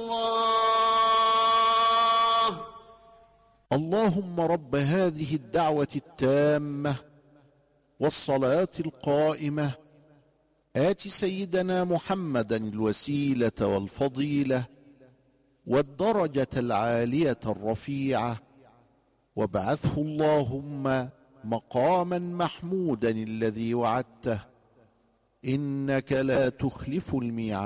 الله. اللهم رب هذه الدعوة التامة والصلاة القائمة آت سيدنا محمدا الوسيلة والفضيلة والدرجة العالية الرفيعة، وابعثه اللهم مقاما محمودا الذي وعدته، إنك لا تخلف الميعاد.